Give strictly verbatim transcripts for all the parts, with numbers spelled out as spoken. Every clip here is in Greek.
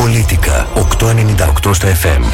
Πολίτικα οκτακόσια ενενήντα οκτώ στα εφ εμ.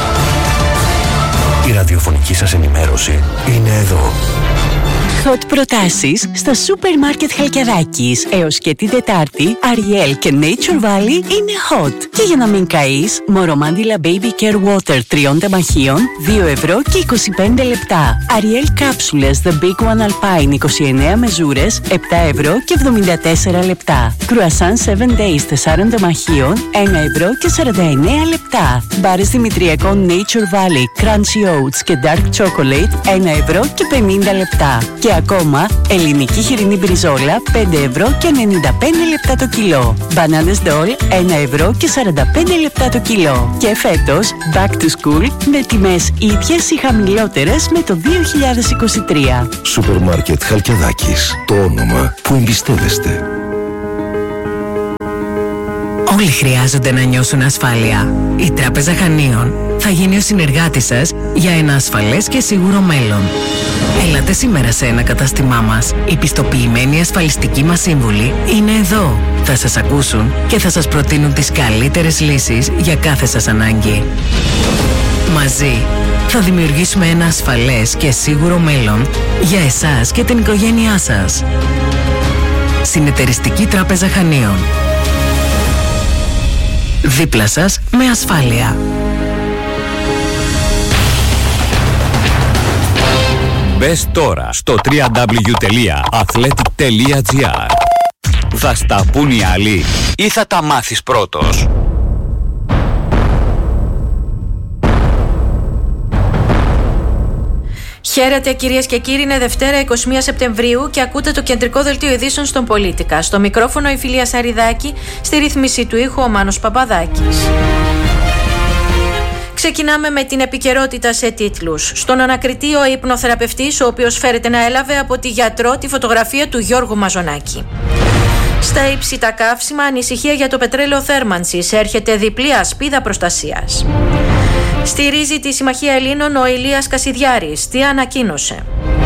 Η ραδιοφωνική σας ενημέρωση είναι εδώ. Hot προτάσεις στα σούπερ μάρκετ Χαλκιδάκης. Έως και την Τετάρτη, Ariel και Nature Valley είναι hot. Και για να μην καείς, Μορομάντιλα Baby Care Water τριών τεμαχίων, δύο ευρώ και είκοσι πέντε λεπτά. Ariel κάψουλες The Big One Alpine είκοσι εννέα μεζούρες, επτά ευρώ και εβδομήντα τέσσερα λεπτά. Croissant seven Days τεσσάρων τεμαχίων, ένα ευρώ και σαράντα εννέα λεπτά. Μπάρες δημητριακών Nature Valley Crunchy Oats και Dark Chocolate, ένα ευρώ και πενήντα λεπτά. Και ακόμα, ελληνική χοιρινή μπριζόλα, πέντε ευρώ και ενενήντα πέντε λεπτά το κιλό. Μπανάνες ντόλ, ένα ευρώ και σαράντα πέντε λεπτά το κιλό. Και φέτος, back to school, με τιμές ίδιες ή χαμηλότερες με το δύο χιλιάδες είκοσι τρία. Σούπερ μάρκετ Χαλκιδάκης. Το όνομα που εμπιστεύεστε. Όλοι χρειάζονται να νιώσουν ασφάλεια. Η Τράπεζα Χανίων θα γίνει ο συνεργάτης σας για ένα ασφαλές και σίγουρο μέλλον. Έλατε σήμερα σε ένα κατάστημά μας. Οι πιστοποιημένοι ασφαλιστικοί μας σύμβουλοι είναι εδώ. Θα σας ακούσουν και θα σας προτείνουν τις καλύτερες λύσεις για κάθε σας ανάγκη. Μαζί θα δημιουργήσουμε ένα ασφαλές και σίγουρο μέλλον για εσάς και την οικογένειά σας. Συνεταιριστική Τράπεζα Χανίων. Δίπλα σας με ασφάλεια. Μπες τώρα στο double-u double-u double-u τελεία athletic τελεία gr. Θα στα πουν οι άλλοι ή θα τα μάθεις πρώτος? Χαίρετε κυρίες και κύριοι, είναι Δευτέρα εικοστή πρώτη Σεπτεμβρίου και ακούτε το κεντρικό δελτίο ειδήσεων στον Πολίτικα. Στο μικρόφωνο η Φιλία Σαριδάκη, στη ρύθμιση του ήχου ο Μάνος Παπαδάκης. Ξεκινάμε με την επικαιρότητα σε τίτλους. Στον ανακριτή ο υπνοθεραπευτής, ο οποίος φέρεται να έλαβε από τη γιατρό τη φωτογραφία του Γιώργου Μαζονάκη. Στα ύψητα καύσιμα, ανησυχία για το πετρέλαιο θέρμανσης, έρχεται διπλή ασπίδα προστασίας. Στηρίζει τη Συμμαχία Ελλήνων ο Ηλίας Κασιδιάρης. Τι ανακοίνωσε?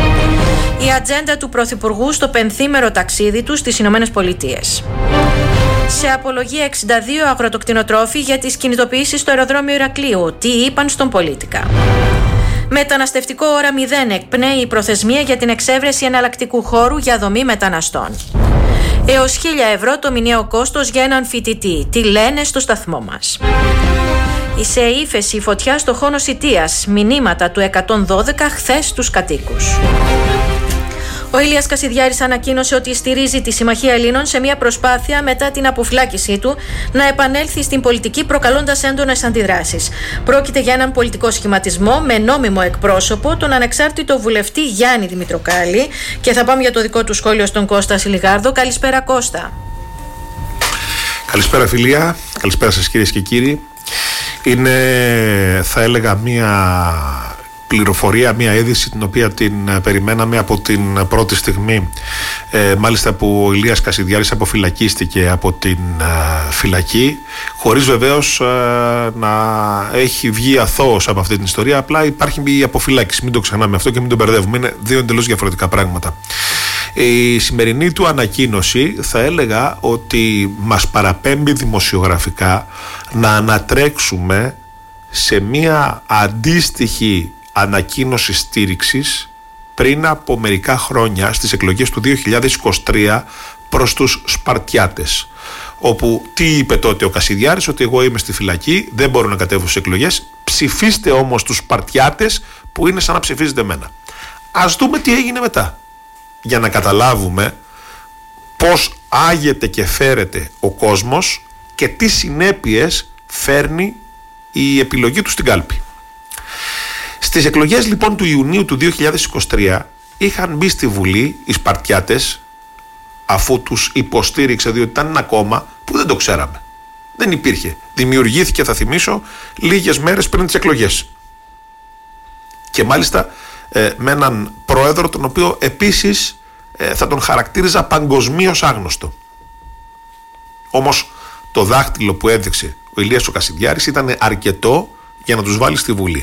Η ατζέντα του Πρωθυπουργού στο πενθήμερο ταξίδι του στις Ηνωμένες Πολιτείες. Σε απολογία εξήντα δύο αγροτοκτηνοτρόφοι για τις κινητοποιήσεις στο αεροδρόμιο Ηρακλείου. Τι είπαν στον Πολίτικα? Μεταναστευτικό ώρα μηδέν, εκπνέει η προθεσμία για την εξέβρεση εναλλακτικού χώρου για δομή μεταναστών. Έως χίλια ευρώ το μηνιαίο κόστος για έναν φοιτητή. Τι λένε στο σταθμό μας? Σε ύφεση φωτιά στο Χόνο Σιτίας. Μηνύματα του εκατόν δώδεκα χθες στους κατοίκους. Ο Ηλίας Κασιδιάρης ανακοίνωσε ότι στηρίζει τη Συμμαχία Ελλήνων σε μια προσπάθεια μετά την αποφυλάκησή του να επανέλθει στην πολιτική, προκαλώντας έντονες αντιδράσεις. Πρόκειται για έναν πολιτικό σχηματισμό με νόμιμο εκπρόσωπο, τον ανεξάρτητο βουλευτή Γιάννη Δημητροκάλη. Και θα πάμε για το δικό του σχόλιο στον Κώστα Σιλιγάρδο. Καλησπέρα Κώστα. Καλησπέρα Φιλία, καλησπέρα σας κυρίες και κύριοι. Είναι, θα έλεγα, μια πληροφορία, μια είδηση την οποία την περιμέναμε από την πρώτη στιγμή, ε, μάλιστα που ο Ηλίας Κασιδιάρης αποφυλακίστηκε από την ε, φυλακή, χωρίς βεβαίως ε, να έχει βγει αθώος από αυτή την ιστορία. Απλά υπάρχει η αποφυλάκηση, μην το ξεχνάμε αυτό και μην το μπερδεύουμε, είναι δύο εντελώς διαφορετικά πράγματα. Η σημερινή του ανακοίνωση θα έλεγα ότι μας παραπέμπει δημοσιογραφικά να ανατρέξουμε σε μια αντίστοιχη ανακοίνωση στήριξης πριν από μερικά χρόνια στις εκλογές του δύο χιλιάδες είκοσι τρία προς τους Σπαρτιάτες, όπου τι είπε τότε ο Κασιδιάρης? Ότι εγώ είμαι στη φυλακή, δεν μπορώ να κατέβω στις εκλογές, ψηφίστε όμως τους Σπαρτιάτες που είναι σαν να ψηφίζετε εμένα. Ας δούμε τι έγινε μετά, για να καταλάβουμε πώς άγεται και φέρεται ο κόσμος και τι συνέπειες φέρνει η επιλογή του στην κάλπη. Στις εκλογές λοιπόν του Ιουνίου του δύο χιλιάδες είκοσι τρία είχαν μπει στη Βουλή οι Σπαρτιάτες, αφού τους υποστήριξε, διότι ήταν ένα κόμμα που δεν το ξέραμε. Δεν υπήρχε. Δημιουργήθηκε, θα θυμίσω, λίγες μέρες πριν τις εκλογές. Και μάλιστα ε, με έναν πρόεδρο τον οποίο επίσης ε, θα τον χαρακτήριζα παγκοσμίως άγνωστο. Όμως το δάχτυλο που έδειξε ο Ηλίας ο Κασιδιάρης ήταν αρκετό για να τους βάλει στη Βουλή.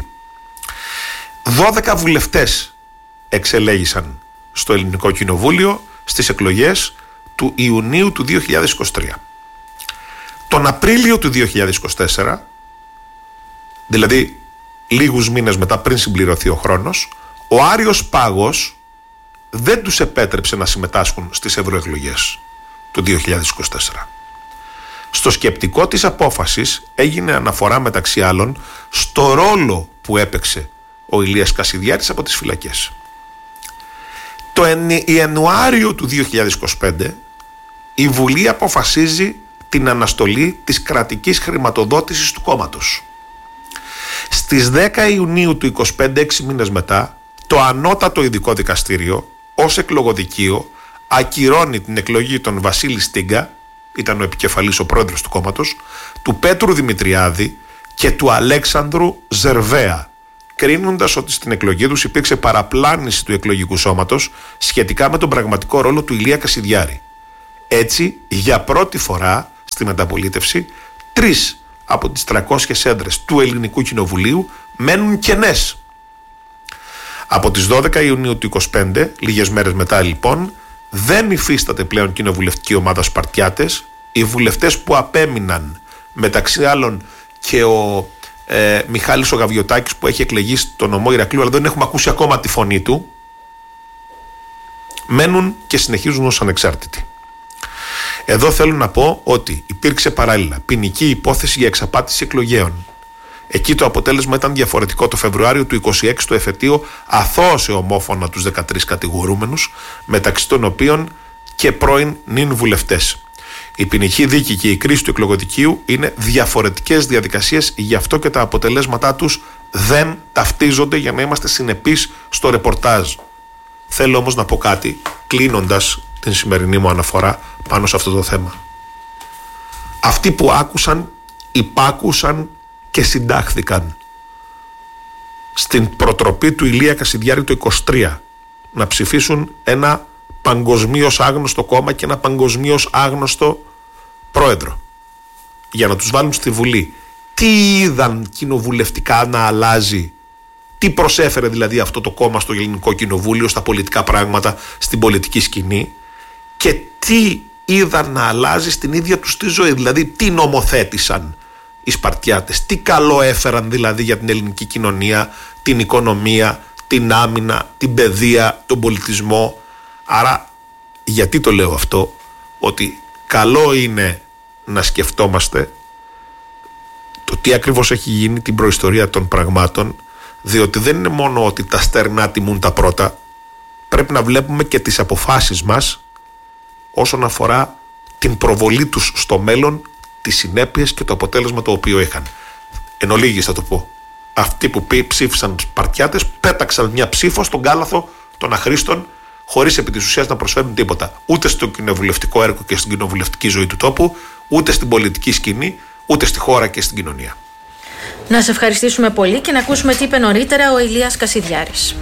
δώδεκα βουλευτές εξελέγησαν στο Ελληνικό Κοινοβούλιο στις εκλογές του Ιουνίου του δύο χιλιάδες είκοσι τρία. Τον Απρίλιο του δύο χιλιάδες είκοσι τέσσερα, δηλαδή λίγους μήνες μετά, πριν συμπληρωθεί ο χρόνος, ο Άριος Πάγος δεν τους επέτρεψε να συμμετάσχουν στις ευρωεκλογές του δύο χιλιάδες είκοσι τέσσερα. Στο σκεπτικό της απόφασης έγινε αναφορά, μεταξύ άλλων, στο ρόλο που έπαιξε ο Ηλίας Κασιδιάρης από τις φυλακές. Το Ιανουάριο του δύο χιλιάδες είκοσι πέντε η Βουλή αποφασίζει την αναστολή της κρατικής χρηματοδότησης του κόμματος. Στις δέκα Ιουνίου του είκοσι πέντε, έξι μήνες μετά, το Ανώτατο Ειδικό Δικαστήριο ως εκλογοδικείο ακυρώνει την εκλογή των Βασίλη Στίγκα, ήταν ο επικεφαλής, ο πρόεδρος του κόμματος, του Πέτρου Δημητριάδη και του Αλέξανδρου Ζερβαία, κρίνοντας ότι στην εκλογή τους υπήρξε παραπλάνηση του εκλογικού σώματος σχετικά με τον πραγματικό ρόλο του Ηλία Κασιδιάρη. Έτσι, για πρώτη φορά στη μεταπολίτευση, τρεις από τις τριακόσιες έδρες του Ελληνικού Κοινοβουλίου μένουν κενές. Από τις δώδεκα Ιουνίου του είκοσι πέντε, λίγες μέρες μετά λοιπόν, δεν υφίσταται πλέον κοινοβουλευτική ομάδα Σπαρτιάτες. Οι βουλευτές που απέμειναν, μεταξύ άλλων και ο ε, Μιχάλης ο Γαβιωτάκης, που έχει εκλεγεί στο νομό Ηρακλείου, αλλά δεν έχουμε ακούσει ακόμα τη φωνή του, μένουν και συνεχίζουν ως ανεξάρτητοι. Εδώ θέλω να πω ότι υπήρξε παράλληλα ποινική υπόθεση για εξαπάτηση εκλογέων. Εκεί το αποτέλεσμα ήταν διαφορετικό. Το Φεβρουάριο του είκοσι έξι το εφετείο αθώωσε ομόφωνα τους δεκατρείς κατηγορούμενους, μεταξύ των οποίων και πρώην νυν βουλευτές. Η ποινική δίκη και η κρίση του εκλογοδικείου είναι διαφορετικές διαδικασίες, γι' αυτό και τα αποτελέσματά τους δεν ταυτίζονται, για να είμαστε συνεπείς στο ρεπορτάζ. Θέλω όμως να πω κάτι, κλείνοντας την σημερινή μου αναφορά πάνω σε αυτό το θέμα. Αυτοί που άκουσαν, υπάκουσαν και συντάχθηκαν στην προτροπή του Ηλία Κασιδιάρη το είκοσι τρία να ψηφίσουν ένα παγκοσμίως άγνωστο κόμμα και ένα παγκοσμίως άγνωστο πρόεδρο για να τους βάλουν στη Βουλή. Τι είδαν κοινοβουλευτικά να αλλάζει, τι προσέφερε δηλαδή αυτό το κόμμα στο Ελληνικό Κοινοβούλιο, στα πολιτικά πράγματα, στην πολιτική σκηνή, και τι είδαν να αλλάζει στην ίδια τους τη ζωή, δηλαδή τι νομοθέτησαν οι Σπαρτιάτες, τι καλό έφεραν δηλαδή για την ελληνική κοινωνία, την οικονομία, την άμυνα, την παιδεία, τον πολιτισμό. Άρα γιατί το λέω αυτό? Ότι καλό είναι να σκεφτόμαστε το τι ακριβώς έχει γίνει, την προϊστορία των πραγμάτων, διότι δεν είναι μόνο ότι τα στερνά τιμούν τα πρώτα, πρέπει να βλέπουμε και τις αποφάσεις μας όσον αφορά την προβολή τους στο μέλλον, τις συνέπειες και το αποτέλεσμα το οποίο είχαν. Εν ολίγης θα το πω, αυτοί που ψήφισαν Σπαρτιάτες πέταξαν μια ψήφο στον κάλαθο των αχρήστων, χωρίς επί της ουσίας να προσφέρουν τίποτα, ούτε στο κοινοβουλευτικό έργο και στην κοινοβουλευτική ζωή του τόπου, ούτε στην πολιτική σκηνή, ούτε στη χώρα και στην κοινωνία. Να σε ευχαριστήσουμε πολύ και να ακούσουμε τι είπε νωρίτερα ο Ηλίας Κασιδιάρης.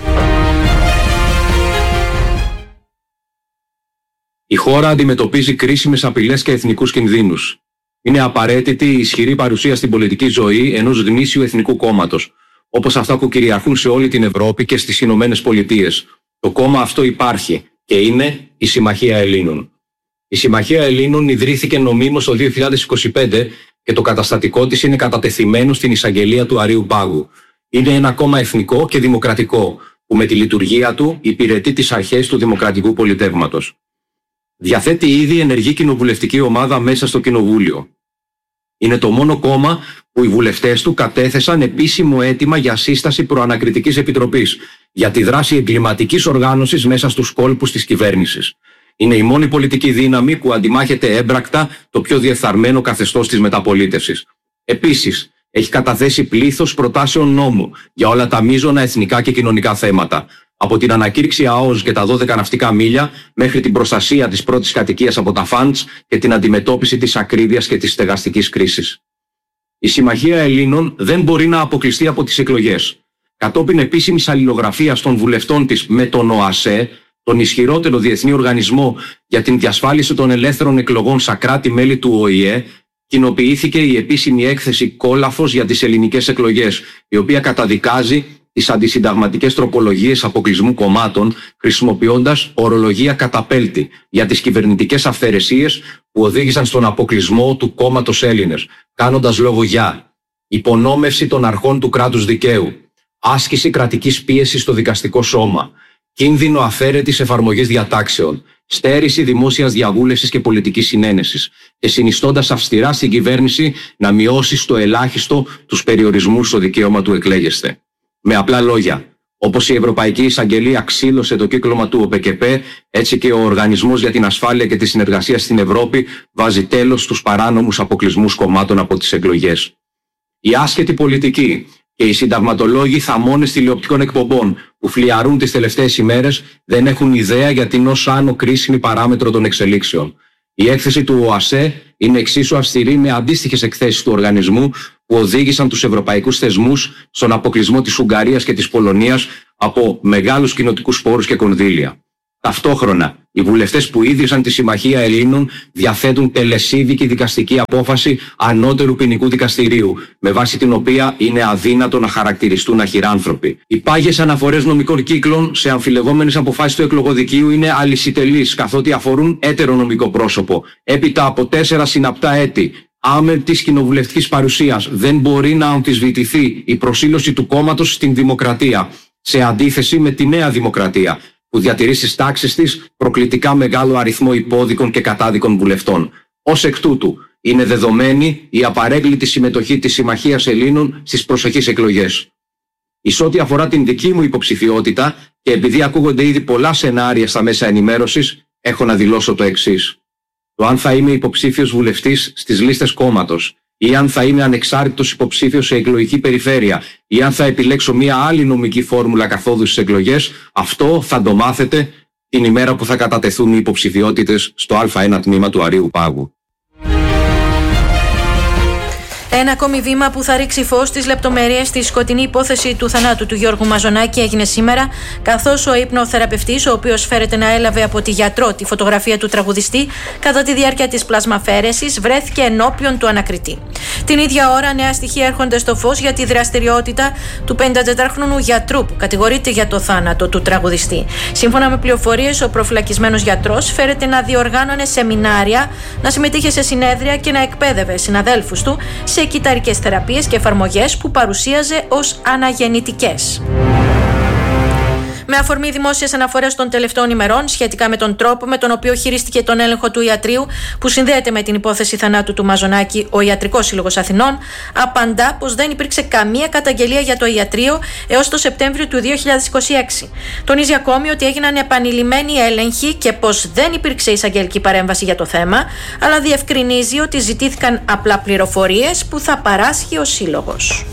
Η χώρα αντιμετωπίζει κρίσιμες απειλές και εθνικούς κινδύνους. Είναι απαραίτητη η ισχυρή παρουσία στην πολιτική ζωή ενός γνήσιου εθνικού κόμματος, όπως αυτά που κυριαρχούν σε όλη την Ευρώπη και στις Ηνωμένες Πολιτείες. Το κόμμα αυτό υπάρχει και είναι η Συμμαχία Ελλήνων. Η Συμμαχία Ελλήνων ιδρύθηκε νομίμως το δύο χιλιάδες είκοσι πέντε και το καταστατικό της είναι κατατεθειμένο στην εισαγγελία του Αρείου Πάγου. Είναι ένα κόμμα εθνικό και δημοκρατικό που με τη λειτουργία του υπηρετεί τις αρχές του δημοκρατικού πολιτεύματος. Διαθέτει ήδη ενεργή κοινοβουλευτική ομάδα μέσα στο Κοινοβούλιο. Είναι το μόνο κόμμα που οι βουλευτές του κατέθεσαν επίσημο αίτημα για σύσταση προανακριτικής επιτροπής για τη δράση εγκληματικής οργάνωσης μέσα στους κόλπους της κυβέρνησης. Είναι η μόνη πολιτική δύναμη που αντιμάχεται έμπρακτα το πιο διεφθαρμένο καθεστώς της μεταπολίτευσης. Επίσης, έχει καταθέσει πλήθος προτάσεων νόμου για όλα τα μείζωνα εθνικά και κοινωνικά θέματα. Από την ανακήρυξη ΑΟΣ και τα δώδεκα ναυτικά μίλια μέχρι την προστασία της πρώτης κατοικίας από τα φαντς και την αντιμετώπιση της ακρίβειας και της στεγαστικής κρίσης. Η Συμμαχία Ελλήνων δεν μπορεί να αποκλειστεί από τις εκλογές. Κατόπιν επίσημης αλληλογραφίας των βουλευτών της με τον ΟΑΣΕ, τον ισχυρότερο διεθνή οργανισμό για την διασφάλιση των ελεύθερων εκλογών στα κράτη-μέλη του ΟΗΕ, κοινοποιήθηκε η επίσημη έκθεση Κόλαφος για τις ελληνικές εκλογές, η οποία καταδικάζει τις αντισυνταγματικές τροπολογίες αποκλεισμού κομμάτων, χρησιμοποιώντας ορολογία καταπέλτη για τις κυβερνητικές αυθαιρεσίες που οδήγησαν στον αποκλεισμό του κόμματος Έλληνες, κάνοντας λόγο για υπονόμευση των αρχών του κράτους δικαίου, άσκηση κρατικής πίεσης στο δικαστικό σώμα, κίνδυνο αφαίρετης εφαρμογής διατάξεων, στέρηση δημόσιας διαβούλευσης και πολιτικής συνένεσης και συνιστώντας αυστηρά στην κυβέρνηση να μειώσει στο ελάχιστο τους περιορισμούς στο δικαίωμα του εκλέγεστε. Με απλά λόγια, όπως η Ευρωπαϊκή Εισαγγελία ξύλωσε το κύκλωμα του ΟΠΕΚΕΠΕ, έτσι και ο Οργανισμός για την Ασφάλεια και τη Συνεργασία στην Ευρώπη βάζει τέλος στους παράνομους αποκλεισμούς κομμάτων από τις εκλογές. Οι άσχετοι πολιτικοί και οι συνταγματολόγοι θαμώνες τηλεοπτικών εκπομπών που φλιαρούν τις τελευταίες ημέρες δεν έχουν ιδέα για την ως άνω κρίσιμη παράμετρο των εξελίξεων. Η έκθεση του ΟΑΣΕ είναι εξίσου αυστηρή με αντίστοιχες εκθέσεις του οργανισμού που οδήγησαν τους ευρωπαϊκούς θεσμούς στον αποκλεισμό της Ουγγαρίας και της Πολωνίας από μεγάλους κοινοτικούς πόρους και κονδύλια. Ταυτόχρονα, οι βουλευτές που ίδρυσαν τη Συμμαχία Ελλήνων διαθέτουν τελεσίδικη δικαστική απόφαση ανώτερου ποινικού δικαστηρίου, με βάση την οποία είναι αδύνατο να χαρακτηριστούν αχυράνθρωποι. Οι πάγιες αναφορές νομικών κύκλων σε αμφιλεγόμενες αποφάσεις του εκλογοδικείου είναι αλυσιτελείς, καθότι αφορούν έτερο νομικό πρόσωπο. Έπειτα από τέσσερα συναπτά έτη άμερτης κοινοβουλευτικής παρουσίας δεν μπορεί να αμφισβητηθεί η προσήλωση του κόμματος στην δημοκρατία, σε αντίθεση με τη Νέα Δημοκρατία, που διατηρεί στις τάξεις της προκλητικά μεγάλο αριθμό υπόδικων και κατάδικων βουλευτών. Ως εκ τούτου, είναι δεδομένη η απαρέγκλητη συμμετοχή της Συμμαχίας Ελλήνων στις προσεχείς εκλογές. Εις ό,τι αφορά την δική μου υποψηφιότητα, και επειδή ακούγονται ήδη πολλά σενάρια στα μέσα ενημέρωσης, έχω να δηλώσω το εξής. Το αν θα είμαι υποψήφιος βουλευτής στις λίστες κόμματος, ή αν θα είμαι ανεξάρτητος υποψήφιος σε εκλογική περιφέρεια, ή αν θα επιλέξω μια άλλη νομική φόρμουλα καθόδου στις εκλογές, αυτό θα το μάθετε την ημέρα που θα κατατεθούν οι υποψηφιότητες στο Α1 τμήμα του Αρείου Πάγου. Ένα ακόμη βήμα που θα ρίξει φως στις λεπτομέρειες στη σκοτεινή υπόθεση του θανάτου του Γιώργου Μαζονάκη έγινε σήμερα, καθώς ο υπνοθεραπευτής, ο οποίος φέρεται να έλαβε από τη γιατρό τη φωτογραφία του τραγουδιστή κατά τη διάρκεια της πλασμαφαίρεσης, βρέθηκε ενώπιον του ανακριτή. Την ίδια ώρα, νέα στοιχεία έρχονται στο φως για τη δραστηριότητα του πενηντατετράχρονου γιατρού που κατηγορείται για το θάνατο του τραγουδιστή. Σύμφωνα με πληροφορίες, ο προφυλακισμένος γιατρός φέρεται να διοργάνωνε σεμινάρια, να συμμετείχε σε συνέδρια και να εκπαίδευε συναδέλφους του σε κυταρικές θεραπείες και εφαρμογές που παρουσίαζε ως αναγεννητικές. Με αφορμή δημόσιες αναφορές των τελευταίων ημερών σχετικά με τον τρόπο με τον οποίο χειρίστηκε τον έλεγχο του ιατρείου που συνδέεται με την υπόθεση θανάτου του Μαζονάκη, ο Ιατρικός Σύλλογος Αθηνών απαντά πως δεν υπήρξε καμία καταγγελία για το ιατρείο έως το Σεπτέμβριο του δύο χιλιάδες είκοσι έξι. Τονίζει ακόμη ότι έγιναν επανειλημμένοι έλεγχοι και πως δεν υπήρξε εισαγγελική παρέμβαση για το θέμα, αλλά διευκρινίζει ότι ζητήθηκαν απλά πληροφορίες που θα παράσχει ο Σύλλογος.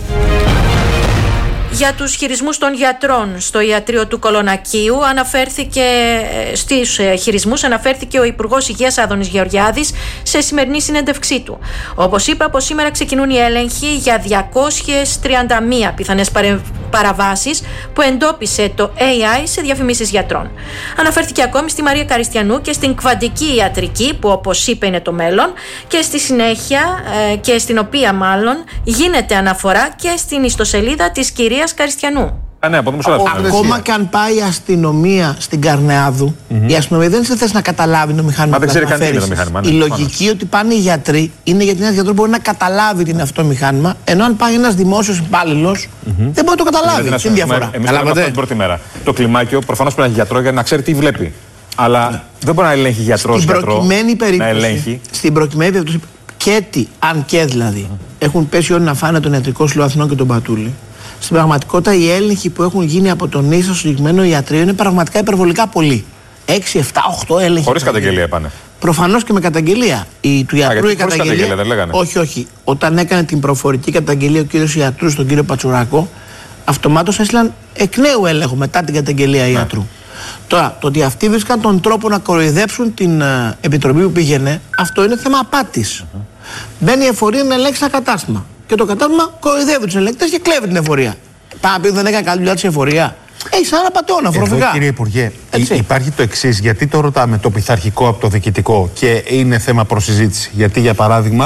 Για τους χειρισμούς των γιατρών στο ιατρείο του Κολονακίου αναφέρθηκε, στις χειρισμούς αναφέρθηκε ο Υπουργός Υγείας Άδωνης Γεωργιάδης σε σημερινή συνέντευξή του. Όπως είπα, από σήμερα ξεκινούν οι έλεγχοι για διακόσιες τριάντα μία πιθανές παραβάσεις που εντόπισε το έι άι σε διαφημίσεις γιατρών. Αναφέρθηκε ακόμη στη Μαρία Καριστιανού και στην κβαντική ιατρική που, όπως είπε, είναι το μέλλον, και στη συνέχεια και στην οποία μάλλον γίνεται αναφορά και στην ιστοσελίδα της κυρίας Καριστιανού. Α, ναι, από Ο, ακόμα και αν πάει η αστυνομία στην Καρνεάδου, mm-hmm. η αστυνομία δεν είναι σε θέση να καταλάβει το μηχάνημα. Μα δεν ξέρει κανείς το μηχάνημα. Ναι, η λογική ότι πάνε οι γιατροί είναι γιατί ένας γιατρός μπορεί να καταλάβει τι είναι αυτό το μηχάνημα, ενώ αν πάει ένας δημόσιος υπάλληλος mm-hmm. δεν μπορεί να το καταλάβει. Τι είναι διαφορά. Εμείς αυτό την πρώτη μέρα. Το κλιμάκιο προφανώς πρέπει να έχει γιατρό για να ξέρει τι βλέπει. Αλλά ναι. δεν μπορεί να ελέγχει γιατρός γιατρό. Στην προκειμένη περίπτωση, και τι, αν και δηλαδή, mm. έχουν πέσει όλοι να φάνε τον Ιατρικό Σύλλογο Αθηνών και τον Πατούλη. Στην πραγματικότητα, οι έλεγχοι που έχουν γίνει από τον ίσα στο συγκεκριμένο ιατρείο είναι πραγματικά υπερβολικά πολλοί. έξι, επτά, οκτώ έλεγχοι. Χωρίς καταγγελία πάνε. Προφανώς και με καταγγελία. Η, του ιατρού Α, η καταγγελία. καταγγελία δεν λέγανε. Όχι, όχι. Όταν έκανε την προφορική καταγγελία ο κύριος ιατρού στον κύριο Πατσουράκο, αυτομάτως έστειλαν εκ νέου έλεγχο μετά την καταγγελία ναι. ιατρού. Τώρα, το ότι αυτοί βρίσκαν τον τρόπο να κοροϊδέψουν την uh, επιτροπή που πήγαινε, αυτό είναι θέμα απάτης. Mm-hmm. Μπαίνει η εφορία να ελέγξει ένα κατάστημα. Και το κατάστημα κοροϊδεύει τους ελεγκτές και κλέβει την εφορία. Πάμε να πει ότι δεν έκανε καλή δουλειά της εφορία. Έχει σαν ένα πατεώνα, φοροφυγά. Κύριε Υπουργέ, Έτσι. υπάρχει το εξής. Γιατί το ρωτάμε το πειθαρχικό από το διοικητικό και είναι θέμα προσυζήτηση. Γιατί, για παράδειγμα,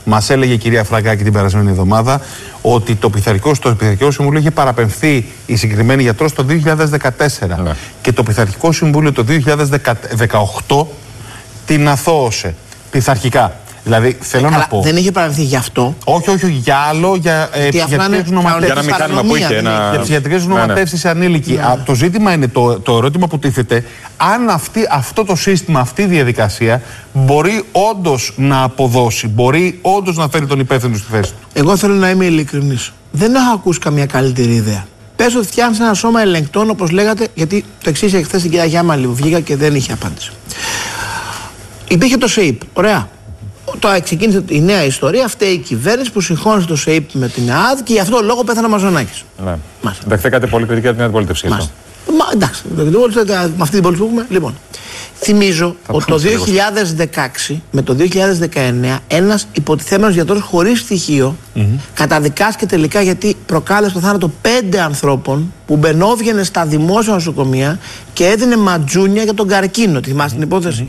Μας έλεγε η κυρία Φραγκάκη την περασμένη εβδομάδα ότι το Πειθαρχικό, στο Πειθαρχικό Συμβούλιο είχε παραπεμφθεί η συγκεκριμένη γιατρός το δύο χιλιάδες δεκατέσσερα. Ναι. Και το Πειθαρχικό Συμβούλιο το δύο χιλιάδες δεκαοκτώ την αθώωσε πειθαρχικά. Δηλαδή θέλω ε, να πω. Δεν είχε παραμεθεί γι' αυτό. Όχι, όχι, για άλλο, για ψυχιατρικές γνωματεύσεις. Για να μην κάνουμε που είχε ένα. Για ψυχιατρικές γνωματεύσεις σε ανήλικοι. Ναι. Α, το ζήτημα είναι, το, το ερώτημα που τίθεται, αν αυτή, αυτό το σύστημα, αυτή η διαδικασία μπορεί όντως να αποδώσει, μπορεί όντως να φέρει τον υπεύθυνο στη θέση του. Εγώ θέλω να είμαι ειλικρινής. Δεν έχω ακούσει καμία καλύτερη ιδέα. Πες ότι φτιάχνεις ένα σώμα ελεγκτών, όπως λέγατε, γιατί το εξής χθες την κυρία Γιάμαλη που βγήκα και δεν είχε απάντηση. Υπήρχε το ΣΕΙΠ, ωραία. Τώρα ξεκίνησε η νέα ιστορία, αυτή η κυβέρνηση που συγχώνησε το ΣΕΙΠ με την ΕΑΔ και γι' αυτό το λόγο πέθανε ο Μαζονάκης. Ναι. Δεχθήκατε πολύ κριτική από την αντιπολίτευση. Μα εντάξει, με αυτή την πολιτική που πούμε. Λοιπόν, θυμίζω θα ότι το δύο χιλιάδες δεκαέξι με το δύο χιλιάδες δεκαεννέα ένας υποτιθέμενος γιατρός χωρίς στοιχείο mm-hmm. καταδικάστηκε τελικά γιατί προκάλεσε το θάνατο πέντε ανθρώπων που μπαινόβγαινε στα δημόσια νοσοκομεία και έδινε ματζούνια για τον καρκίνο. Τη θυμάστε την υπόθεση.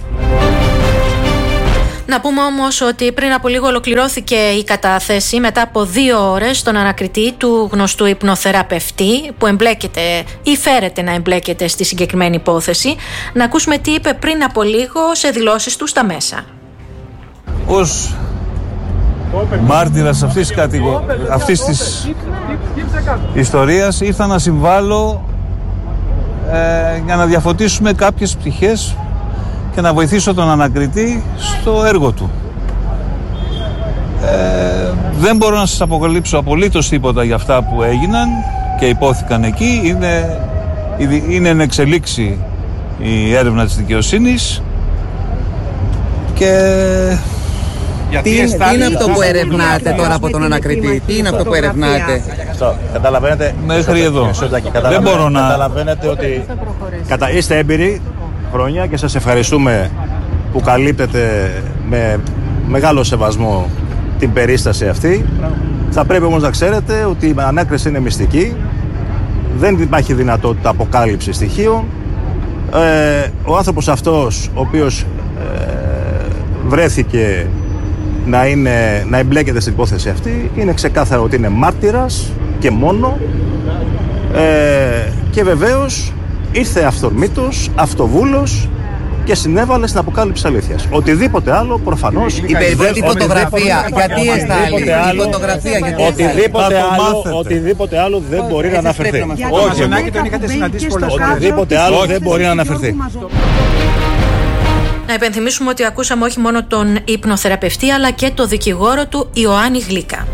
Να πούμε όμως ότι πριν από λίγο ολοκληρώθηκε η κατάθεση μετά από δύο ώρες στον ανακριτή του γνωστού υπνοθεραπευτή που εμπλέκεται ή φέρεται να εμπλέκεται στη συγκεκριμένη υπόθεση. Να ακούσουμε τι είπε πριν από λίγο σε δηλώσεις του στα μέσα. Ως μάρτυρας αυτής, κατηγο... αυτής της ιστορίας ήρθα να συμβάλλω ε, για να διαφωτίσουμε κάποιες πτυχές και να βοηθήσω τον ανακριτή στο έργο του. Ε, δεν μπορώ να σας αποκαλύψω απολύτως τίποτα για αυτά που έγιναν και υπόθηκαν εκεί. Είναι, είναι εν εξελίξει η έρευνα της δικαιοσύνης και... Τι είναι, τι είναι αυτό που ερευνάτε τώρα από τον ανακριτή, τι είναι αυτό που ερευνάτε? Καταλαβαίνετε, μέχρι εδώ. Δεν μπορώ να... Καταλαβαίνετε ότι κατα... είστε έμπειροι χρόνια και σας ευχαριστούμε που καλύπτετε με μεγάλο σεβασμό την περίσταση αυτή. Θα πρέπει όμως να ξέρετε ότι η ανάκριση είναι μυστική, δεν υπάρχει δυνατότητα αποκάλυψης στοιχείων. Ε, ο άνθρωπος αυτός, ο οποίος ε, βρέθηκε να, είναι, να εμπλέκεται στην υπόθεση αυτή, είναι ξεκάθαρο ότι είναι μάρτυρας και μόνο ε, και βεβαίως ήρθε αυθορμήτως, αυτοβούλος και συνέβαλε στην αποκάλυψη αλήθειας. Οτιδήποτε άλλο προφανώς. Η περιπτώτη φωτογραφία, γιατί εστάλει, η φωτογραφία, γιατί οτιδήποτε άλλο, οτιδήποτε άλλο δεν μπορεί να αναφερθεί. Όχι, οτιδήποτε άλλο δεν μπορεί να αναφερθεί. Να υπενθυμίσουμε ότι ακούσαμε όχι μόνο τον υπνοθεραπευτή αλλά και το δικηγόρο του Ιωάννη Γλίκα.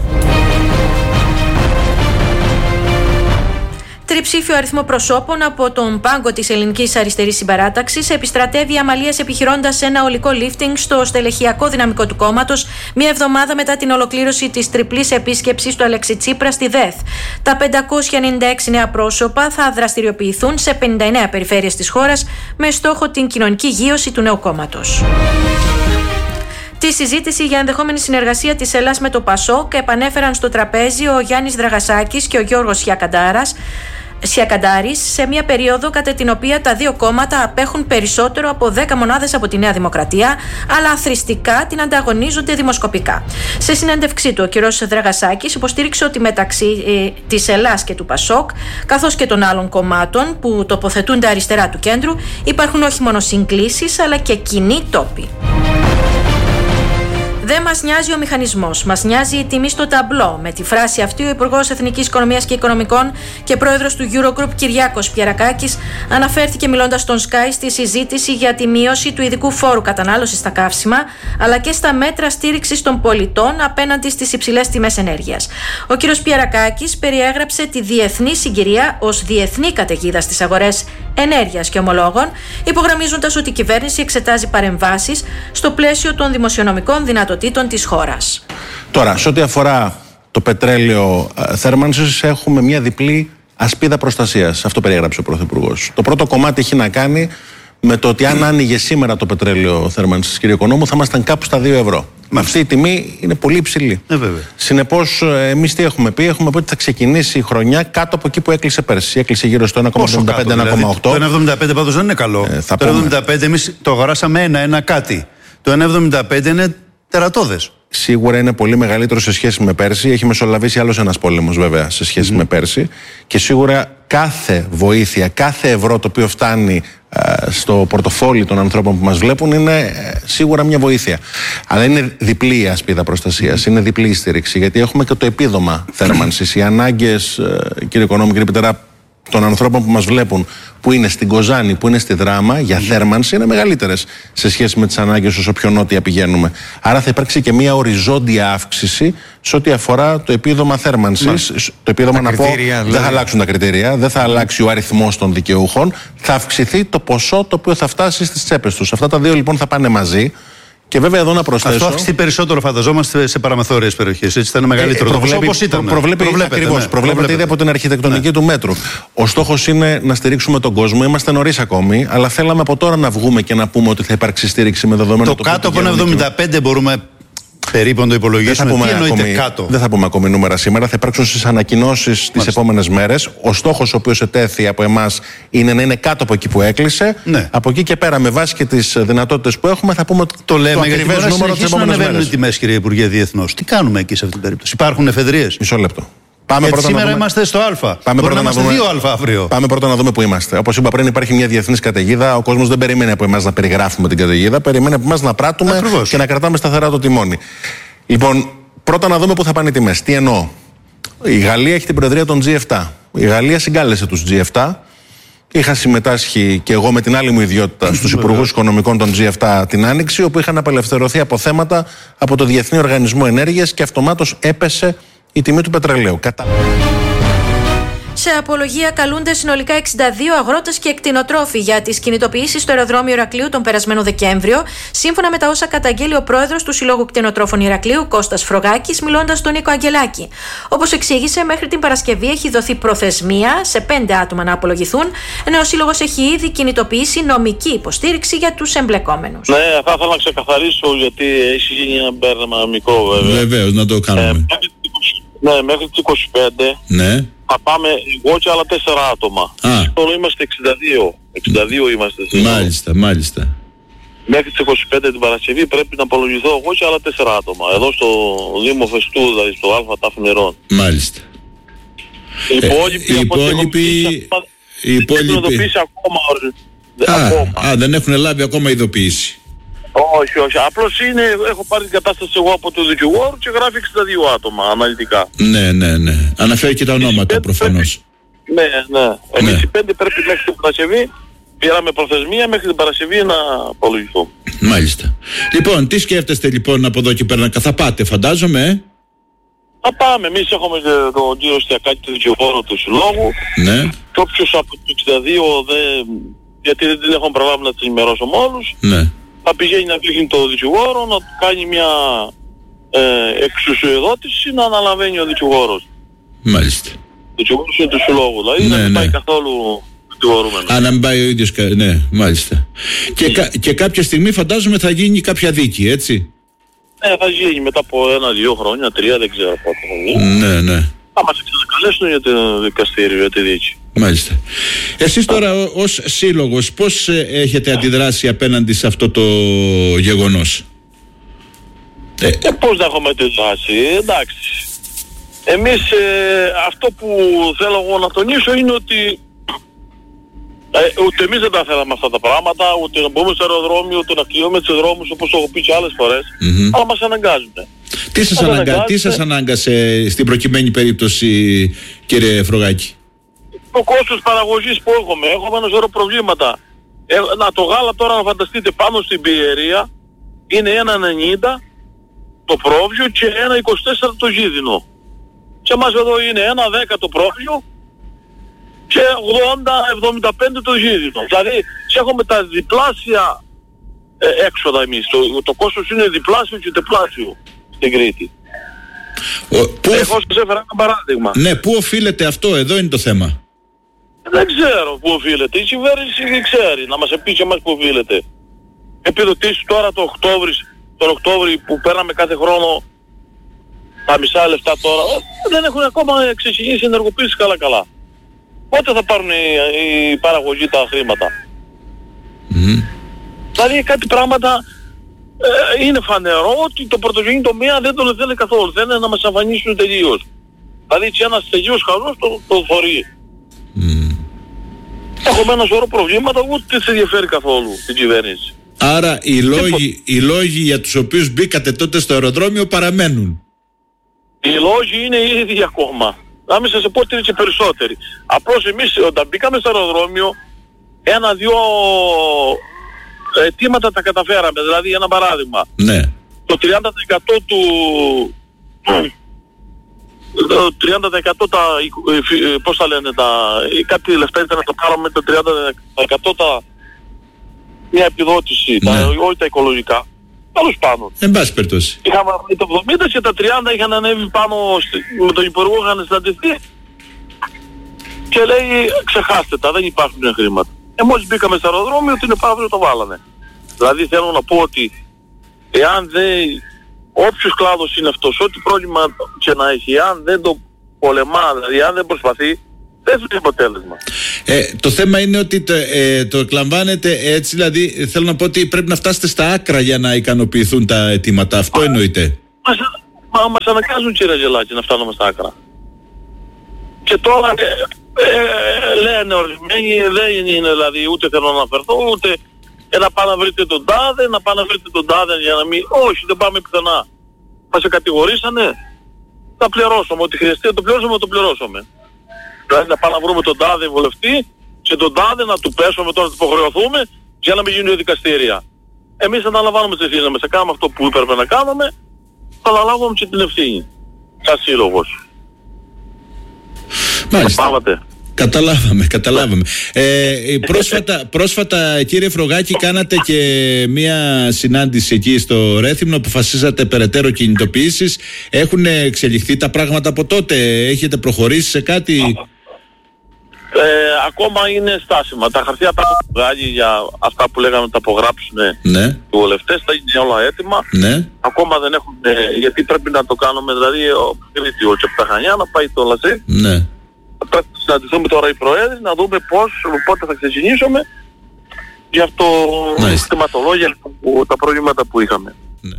Τριψήφιο αριθμό προσώπων από τον πάγκο της Ελληνικής Αριστερής Συμπαράταξης επιστρατεύει αμαλίας επιχειρώντας ένα ολικό lifting στο στελεχειακό δυναμικό του κόμματος, μία εβδομάδα μετά την ολοκλήρωση της τριπλής επίσκεψης του Αλέξη Τσίπρα στη ΔΕΘ. Τα πεντακόσια ενενήντα έξι νέα πρόσωπα θα δραστηριοποιηθούν σε πενήντα εννέα περιφέρειες της χώρας με στόχο την κοινωνική γείωση του νέου κόμματος. Τη συζήτηση για ενδεχόμενη συνεργασία της Ελλάς με το ΠΑΣΟΚ επανέφεραν στο τραπέζι ο Γιάννης Δραγασάκης και ο Γιώργος Σιακαντάρας. Σιακαντάρης, σε μια περίοδο κατά την οποία τα δύο κόμματα απέχουν περισσότερο από δέκα μονάδες από τη Νέα Δημοκρατία, αλλά αθροιστικά την ανταγωνίζονται δημοσκοπικά. Σε συνέντευξή του, ο κ. Δραγασάκης υποστήριξε ότι μεταξύ ε, της Ελλάς και του ΠΑΣΟΚ, καθώς και των άλλων κομμάτων που τοποθετούνται αριστερά του κέντρου, υπάρχουν όχι μόνο συγκλήσεις αλλά και κοινοί τόποι. Δεν μας νοιάζει ο μηχανισμός, μας νοιάζει η τιμή στο ταμπλό. Με τη φράση αυτή, ο Υπουργός Εθνικής Οικονομίας και Οικονομικών και Πρόεδρος του Eurogroup Κυριάκος Πιερακάκης αναφέρθηκε μιλώντας στον Sky στη συζήτηση για τη μείωση του ειδικού φόρου κατανάλωσης στα καύσιμα, αλλά και στα μέτρα στήριξης των πολιτών απέναντι στις υψηλές τιμές ενέργειας. Ο κ. Πιερακάκης περιέγραψε τη διεθνή συγκυρία ως διεθνή καταιγίδα στις αγορές ενέργειας και ομολόγων, υπογραμμίζοντας ότι η κυβέρνηση εξετάζει παρεμβάσεις στο πλαίσιο των δημοσιονομικών δυνατοτήτων της χώρας. Τώρα, σε ό,τι αφορά το πετρέλαιο θέρμανσης, έχουμε μια διπλή ασπίδα προστασίας. Αυτό περιέγραψε ο Πρωθυπουργός. Το πρώτο κομμάτι έχει να κάνει με το ότι αν άνοιγε σήμερα το πετρέλαιο θέρμανσης, κύριε Οικονόμου, θα ήμασταν κάπου στα δύο ευρώ. Με αυτή η τιμή είναι πολύ υψηλή. Ε, Συνεπώς, εμείς τι έχουμε πει? Έχουμε πει ότι θα ξεκινήσει η χρονιά κάτω από εκεί που έκλεισε πέρσι. Έκλεισε γύρω στο ένα κόμμα εβδομήντα πέντε με ένα κόμμα οκτώ. Δηλαδή, το ένα εβδομήντα πέντε πάντως δεν είναι καλό. Ε, το ένα εβδομήντα πέντε εμείς το αγοράσαμε ένα, ένα κάτι. Το ένα εβδομήντα πέντε είναι τερατώδες. σίγουρα είναι πολύ μεγαλύτερο σε σχέση με πέρσι. Έχει μεσολαβήσει άλλος ένας πόλεμος βέβαια σε σχέση mm. με πέρσι. Και σίγουρα κάθε βοήθεια, κάθε ευρώ το οποίο φτάνει ε, στο πορτοφόλι των ανθρώπων που μας βλέπουν είναι ε, σίγουρα μια βοήθεια. Αλλά είναι διπλή η ασπίδα προστασίας, είναι διπλή η στήριξη. Γιατί έχουμε και το επίδομα θέρμανσης. Οι ανάγκες, ε, κύριε Οικονόμου, κύριε Πιτέρα, των ανθρώπων που μας βλέπουν, που είναι στην Κοζάνη, που είναι στη Δράμα, για θέρμανση είναι μεγαλύτερες σε σχέση με τις ανάγκες όσο πιο νότια πηγαίνουμε. Άρα θα υπάρξει και μια οριζόντια αύξηση σε ό,τι αφορά το επίδομα θέρμανσης. Το επίδομα, να πω, δηλαδή. Δεν θα αλλάξουν τα κριτήρια, δεν θα αλλάξει ο αριθμός των δικαιούχων, θα αυξηθεί το ποσό το οποίο θα φτάσει στις τσέπες τους. Αυτά τα δύο λοιπόν θα πάνε μαζί. Και βέβαια εδώ να προσθέσω. Αυτό αυξηθεί περισσότερο, φανταζόμαστε, σε παραμεθόριες περιοχές. Έτσι θα είναι μεγαλύτερο. Ε, προβλέπει, όπως ήταν. Προβλέπει, ακριβώς. Ναι, προβλέπεται ήδη από την αρχιτεκτονική ναι. του μέτρου. Ο στόχος είναι να στηρίξουμε τον κόσμο. Είμαστε νωρίς ακόμη, αλλά θέλαμε από τώρα να βγούμε και να πούμε ότι θα υπάρξει στήριξη με δεδομένο το. Το κάτω από ένα εβδομήντα πέντε μπορούμε. Περίπου να το υπολογίσουμε. Τι εννοείται κάτω. Δεν θα πούμε ακόμη νούμερα σήμερα. Θα υπάρξουν στις ανακοινώσεις τις επόμενες μέρες. Ο στόχος ο οποίος ετέθη από εμάς είναι να είναι κάτω από εκεί που έκλεισε. Ναι. Από εκεί και πέρα, με βάση και τις δυνατότητες που έχουμε, θα πούμε το, λέμε, το ακριβές νούμερο τις επόμενες μέρες. Δεν τιμές, κύριε Υπουργέ, διεθνώς. Τι κάνουμε εκεί σε αυτή την περίπτωση? Υπάρχουν εφεδρείες? Μισό λεπτό. Πάμε πρώτα σήμερα να δούμε... είμαστε στο Α. Πάμε πρώτα να είμαστε δούμε... δύο Α αύριο. Πάμε πρώτα να δούμε που είμαστε. Όπως είπα πριν, υπάρχει μια διεθνής καταιγίδα. Ο κόσμος δεν περιμένει από εμάς να περιγράφουμε την καταιγίδα. Περιμένει από εμάς να πράττουμε Ακριβώς. και να κρατάμε σταθερά το τιμόνι. Λοιπόν, πρώτα να δούμε πού θα πάνε οι τιμές. Τι εννοώ? Η Γαλλία έχει την προεδρία των τζι επτά. Η Γαλλία συγκάλεσε τους τζι επτά. Είχα συμμετάσχει και εγώ με την άλλη μου ιδιότητα στους υπουργούς οικονομικών των τζι επτά την Άνοιξη, όπου είχαν απελευθερωθεί από θέματα από το Διεθνή Οργανισμό Ενέργειας και αυτομάτως έπεσε η τιμή του πετρελαίου. Κατά... Σε απολογία καλούνται συνολικά εξήντα δύο αγρότες και εκτινοτρόφοι για τις κινητοποιήσεις στο αεροδρόμιο Ηρακλείου τον περασμένο Δεκέμβριο, σύμφωνα με τα όσα καταγγέλει ο πρόεδρος του Συλλόγου Κτηνοτρόφων Ηρακλείου, Κώστας Φρογάκης, μιλώντας στον Νίκο Αγγελάκη. Όπως εξήγησε, μέχρι την Παρασκευή έχει δοθεί προθεσμία σε πέντε άτομα να απολογηθούν, ενώ ο Σύλλογος έχει ήδη κινητοποιήσει νομική υποστήριξη για τους εμπλεκόμενους. Ναι, θα ήθελα να ξεκαθαρίσω, γιατί έχει γίνει ένα μπέρδεμα μικρό, βέβαια. Βεβαίως, να το κάνουμε. Ε, ναι, μέχρι τις είκοσι πέντε. Ναι. Θα πάμε εγώ και άλλα τέσσερα άτομα. Τώρα είμαστε εξήντα δύο. εξήντα δύο είμαστε. Μάλιστα, μάλιστα. Μέχρι τις είκοσι πέντε την Παρασκευή πρέπει να απολογηθώ εγώ και άλλα τέσσερα άτομα. Εδώ στο Δήμο Φεστού, δηλαδή στο Α Τάφ Νερών. Μάλιστα. Οι υπόλοιποι... Ε, οι υπόλοιποι... Οι υπόλοιποι... ακόμα, α, ακόμα. Α, δεν έχουν λάβει ακόμα ειδοποίηση. Όχι, όχι. Απλώς είναι, έχω πάρει την κατάσταση εγώ από το δικηγόρο και γράφει εξήντα δύο άτομα αναλυτικά. Ναι, ναι, ναι. Αναφέρει και τα ονόματα προφανώς. Ναι, ναι. Εμείς ναι. οι πέντε πρέπει μέχρι την Παρασκευή, πήραμε προθεσμία μέχρι την Παρασκευή να απολογηθούμε. Μάλιστα. Λοιπόν, τι σκέφτεστε λοιπόν από εδώ και πέρα? Θα πάτε, φαντάζομαι, ε? Θα πάμε. Εμείς έχουμε τον κύριο Στιακάκη, τον δικηγόρο του Συλλόγου. Ναι. Και όποιος από το εξήντα δύο δεν... γιατί δεν έχουμε προλάβει να τις ενημερώσουμε όλους. Ναι. Θα πηγαίνει να δείχνει το δικηγόρο, να κάνει μια ε, εξουσιοδότηση, να αναλαμβάνει ο δικηγόρος. Μάλιστα. Ο δικηγόρος είναι του Συλλόγου, δηλαδή ναι, να μην ναι. πάει καθόλου δικηγορούμενος. Α, να μην πάει ο ίδιος, ναι, μάλιστα. Και, κα, και κάποια στιγμή φαντάζομαι θα γίνει κάποια δίκη, έτσι? Ναι, θα γίνει μετά από ένα-δύο χρόνια, τρία, δεν ξέρω πότε θα γίνει. Ναι, ναι. Θα μας ξανακαλέσουν για το δικαστήριο, για τη δίκη. Μάλιστα. Εσείς τώρα ως σύλλογος πώς έχετε αντιδράσει απέναντι σε αυτό το γεγονός? Ε, ε, πώς να έχουμε αντιδράσει, εντάξει. Εμείς ε, αυτό που θέλω εγώ να τονίσω είναι ότι ε, ούτε εμείς δεν τα θέλαμε αυτά τα πράγματα, ούτε να μπούμε στο αεροδρόμιο, ούτε να κλειούμε τους δρόμους όπως έχω πει και άλλες φορές, mm-hmm. αλλά μας αναγκάζουν. Τι σας, αναγκα... Τι σας ανάγκασε στην προκειμένη περίπτωση, κύριε Φρογάκη? Το κόστος παραγωγής που έχουμε, έχουμε ένα σωρό προβλήματα. Ε, να το γάλα τώρα να φανταστείτε πάνω στην πιερία είναι ένα ενενήντα το πρόβιο και ένα είκοσι τέσσερα το ζύδινο. Και εμάς εδώ είναι ένα δέκα το πρόβιο και ογδόντα εβδομήντα πέντε το ζύδινο. Δηλαδή έχουμε τα διπλάσια ε, έξοδα εμείς. Το, το κόστος είναι διπλάσιο και τεπλάσιο στην Κρήτη. Ο, πού Εγώ σας έφερα ένα παράδειγμα. Ναι, πού οφείλεται αυτό? Εδώ είναι το θέμα. Δεν ξέρω πού οφείλεται. Η κυβέρνηση δεν ξέρει να μας πει και εμάς πού οφείλεται. Επιδοτήσεις τώρα το Οκτώβρη, τον Οκτώβρη που παίρναμε κάθε χρόνο τα μισά λεφτά τώρα, δεν έχουν ακόμα ξεκινήσει ενεργοποίηση καλά καλά. Πότε θα πάρουν οι, οι παραγωγοί τα χρήματα? Mm. Δηλαδή κάτι πράγματα ε, είναι φανερό ότι το πρωτογενή τομέα δεν τον θέλει καθόλου. Θέλει να μας αφανίσουν τελείως. Δηλαδή έτσι ένας τελείως χαζός το, το θωρεί. Mm. Έχουμε ένα σωρό προβλήματα, ούτε σε ενδιαφέρει καθόλου την κυβέρνηση. Άρα οι λόγοι, οι λόγοι για τους οποίους μπήκατε τότε στο αεροδρόμιο παραμένουν. Οι λόγοι είναι οι ίδιοι ακόμα. Να μην σας πω ότι είναι και περισσότεροι. Απλώς εμείς όταν μπήκαμε στο αεροδρόμιο, ένα-δυο αιτήματα τα καταφέραμε. Δηλαδή ένα παράδειγμα. Ναι. Το τριάντα τοις εκατό του... Το τριάντα τοις εκατό τα... Πώς τα λένε τα... Κάτι λεφτά ήταν να το πάρουμε το τριάντα τοις εκατό τα... Μια επιδότηση, ναι. τα, όχι τα οικολογικά. Τέλος πάνω. Εν πάση περιπτώσει. Είχαμε το εβδομήντα και τα τριάντα είχαν ανέβει πάνω με τον Υπουργό, είχαν συναντηθεί και λέει ξεχάστε τα, δεν υπάρχουν χρήματα. Ε, μόλις μπήκαμε στο αεροδρόμιο την επαύριο το βάλανε. Δηλαδή θέλω να πω ότι εάν δεν, όποιος κλάδος είναι αυτός, ό,τι πρόβλημα και να έχει, αν δεν το πολεμά, δηλαδή αν δεν προσπαθεί, δεν έχει αποτέλεσμα. Ε, το θέμα είναι ότι το, ε, το εκλαμβάνετε έτσι, δηλαδή θέλω να πω ότι πρέπει να φτάσετε στα άκρα για να ικανοποιηθούν τα αιτήματα. Αυτό εννοείται. Μας, μα, μας αναγκάζουν κύριε Γελάκη να φτάνουμε στα άκρα. Και τώρα ε, ε, λένε ορισμένοι, δεν είναι δηλαδή ούτε θέλω να αναφερθώ, ούτε ε, να πάνε να βρείτε τον τάδε, να πάνε να βρείτε τον τάδε για να μην... Όχι, δεν πάμε πιθανά. Μας κατηγορήσανε, θα πληρώσουμε. Ό,τι χρειαστεί να το πληρώσουμε, το πληρώσουμε. Δηλαδή να πάμε να βρούμε τον τάδε βουλευτή και τον τάδε να του πέσουμε τώρα να του υποχρεωθούμε για να μην γίνουν δικαστήρια. Εμείς αναλαμβάνουμε τις ευθύνες μας, θα κάνουμε αυτό που έπρεπε να κάνουμε, θα αναλάβουμε και την ευθύνη. Σαν σύλλογος. Μάλιστα. Πάβατε. Καταλάβαμε, καταλάβαμε. Ε, πρόσφατα, πρόσφατα, κύριε Φρογάκη, κάνατε και μία συνάντηση εκεί στο Ρέθυμνο, αποφασίσατε περαιτέρω κινητοποιήσεις. Έχουν εξελιχθεί τα πράγματα από τότε, έχετε προχωρήσει σε κάτι? Ε, ακόμα είναι στάσιμα. Τα χαρτιά τα έχουν βγάλει για αυτά που λέγαμε να τα απογράψουν ναι. οι βουλευτές, τα είναι όλα έτοιμα. Ναι. Ακόμα δεν έχουν, ε, γιατί πρέπει να το κάνουμε, δηλαδή ο Κρήτη, ο Τσεπταχανιά να πάει το Λαζί. Ναι. Πρέπει να συναντηθούμε τώρα οι προέδρες, να δούμε πώς, πότε θα ξεκινήσουμε για αυτό το θεματολόγια, τα προβλήματα που είχαμε. Ναι.